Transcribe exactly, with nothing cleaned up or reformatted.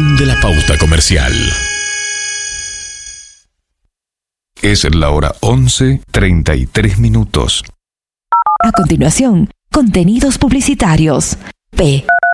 Fin de la pauta comercial. Es la hora once, treinta y tres minutos. A continuación, contenidos publicitarios. P.